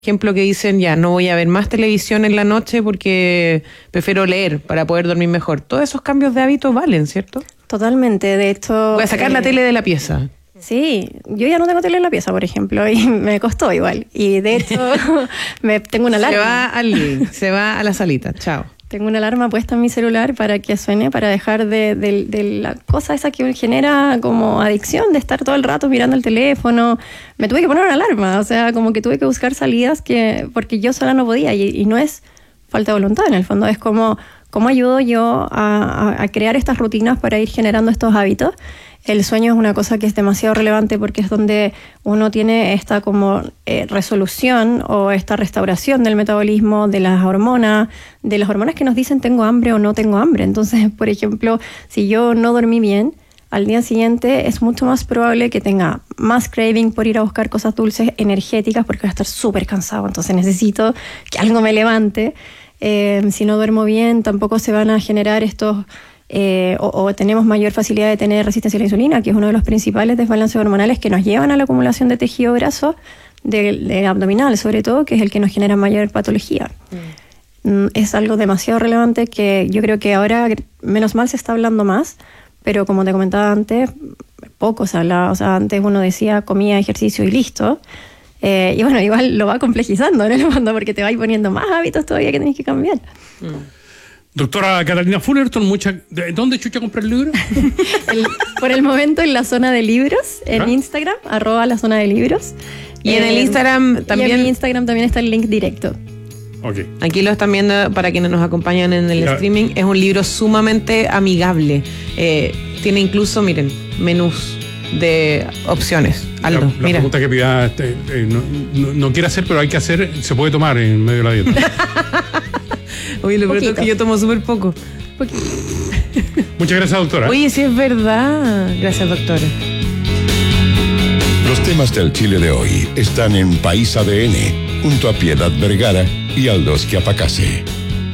ejemplo, que dicen, ya, no voy a ver más televisión en la noche porque prefiero leer para poder dormir mejor. Todos esos cambios de hábito valen, ¿cierto? Totalmente, de hecho... Voy a sacar la tele de la pieza. Sí, yo ya no tengo tele en la pieza, por ejemplo, y me costó igual. Y de hecho, tengo una alarma. Se va al living, se va a la salita, chao. Tengo una alarma puesta en mi celular para que suene, para dejar de la cosa esa que genera como adicción, de estar todo el rato mirando el teléfono. Me tuve que poner una alarma, o sea, como que tuve que buscar salidas porque yo sola no podía, y no es falta de voluntad en el fondo, es como cómo ayudo yo a crear estas rutinas para ir generando estos hábitos. El sueño es una cosa que es demasiado relevante porque es donde uno tiene esta como resolución o esta restauración del metabolismo, de las hormonas que nos dicen tengo hambre o no tengo hambre. Entonces, por ejemplo, si yo no dormí bien, al día siguiente es mucho más probable que tenga más craving por ir a buscar cosas dulces, energéticas, porque voy a estar súper cansado, entonces necesito que algo me levante. Si no duermo bien, tampoco se van a generar estos... o tenemos mayor facilidad de tener resistencia a la insulina, que es uno de los principales desbalances hormonales que nos llevan a la acumulación de tejido graso, de abdominal sobre todo, que es el que nos genera mayor patología. Es algo demasiado relevante que yo creo que ahora, menos mal, se está hablando más, pero como te comentaba antes, poco se hablaba. O sea, antes uno decía comía, ejercicio y listo. Y bueno, igual lo va complejizando en el fondo porque te va poniendo más hábitos todavía que tenés que cambiar. Doctora Catalina Fullerton, ¿dónde chucha comprar el libro? Por el momento en la zona de libros, en Instagram, @la zona de libros. Y en el Instagram también. Y en mi Instagram también está el link directo. Okay. Aquí lo están viendo para quienes nos acompañan en el streaming. Es un libro sumamente amigable. Tiene incluso, miren, menús de opciones. Aldo, la mira. pregunta que pida no quiere hacer, pero hay que hacer, se puede tomar en medio de la dieta. Oye, lo peor es que yo tomo súper poco. Muchas gracias, doctora. Oye, sí es verdad. Gracias, doctora. Los temas del Chile de hoy están en País ADN, junto a Piedad Vergara y Aldo Schiapacase.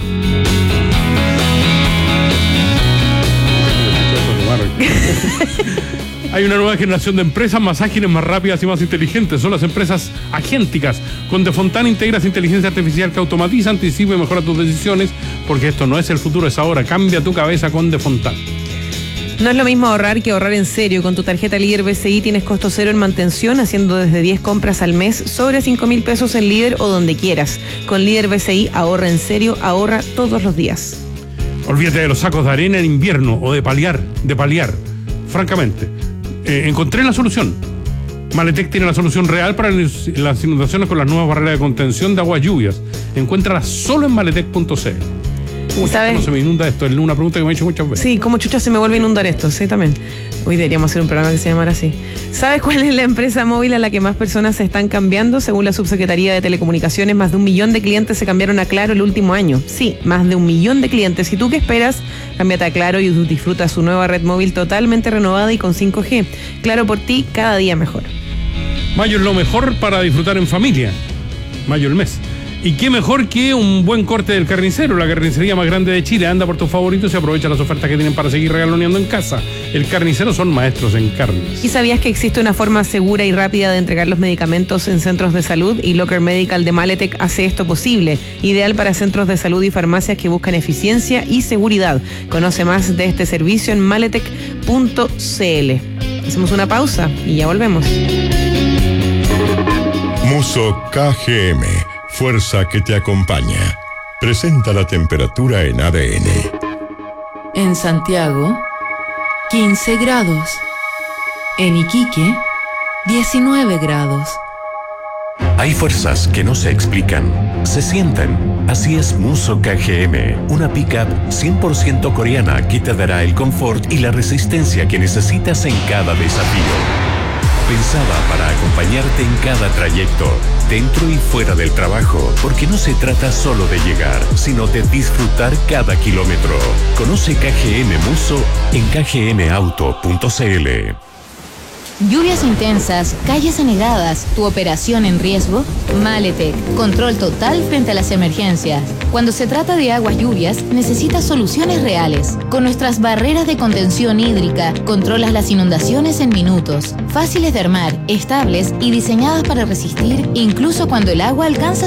Hay una nueva generación de empresas más ágiles, más rápidas y más inteligentes. Son las empresas agénticas. Con Defontaine integras inteligencia artificial que automatiza, anticipa y mejora tus decisiones, porque esto no es el futuro, es ahora. Cambia tu cabeza con Defontaine. No es lo mismo ahorrar que ahorrar en serio. Con tu tarjeta Líder BCI tienes costo cero en mantención, haciendo desde 10 compras al mes sobre 5.000 pesos en Líder o donde quieras. Con Líder BCI, ahorra en serio, ahorra todos los días. Olvídate de los sacos de arena en invierno o de paliar. Francamente, encontré la solución. Maletec tiene la solución real para las inundaciones con las nuevas barreras de contención de aguas lluvias. Encuéntrala solo en maletec.cl. ¿Sabes? ¿Cómo se me inunda esto? Es una pregunta que me he hecho muchas veces. Sí, ¿cómo chucha se me vuelve a inundar esto? Sí, también. Hoy deberíamos hacer un programa que se llamara así. ¿Sabes cuál es la empresa móvil a la que más personas se están cambiando? Según la Subsecretaría de Telecomunicaciones, más de 1 millón de clientes se cambiaron a Claro el último año. Sí, más de 1 millón de clientes. ¿Y tú qué esperas? Cámbiate a Claro y disfruta su nueva red móvil totalmente renovada y con 5G. Claro por ti, cada día mejor. Mayo es lo mejor para disfrutar en familia. Mayo el mes. Y qué mejor que un buen corte del Carnicero, la carnicería más grande de Chile. Anda por tus favoritos y aprovecha las ofertas que tienen para seguir regaloneando en casa. El Carnicero son maestros en carnes. ¿Y sabías que existe una forma segura y rápida de entregar los medicamentos en centros de salud? Y Locker Medical de Maletec hace esto posible. Ideal para centros de salud y farmacias que buscan eficiencia y seguridad. Conoce más de este servicio en maletec.cl. Hacemos una pausa y ya volvemos. Muso KGM, fuerza que te acompaña. Presenta la temperatura en ADN. En Santiago, 15 grados. En Iquique, 19 grados. Hay fuerzas que no se explican, se sienten. Así es Muso KGM, una pickup 100% coreana que te dará el confort y la resistencia que necesitas en cada desafío. Pensada para acompañarte en cada trayecto, dentro y fuera del trabajo, porque no se trata solo de llegar, sino de disfrutar cada kilómetro. Conoce KGM Muso en kgmauto.cl. Lluvias intensas, calles anegadas, tu operación en riesgo. Maletec, control total frente a las emergencias. Cuando se trata de aguas lluvias, necesitas soluciones reales. Con nuestras barreras de contención hídrica, controlas las inundaciones en minutos. Fáciles de armar, estables y diseñadas para resistir incluso cuando el agua alcanza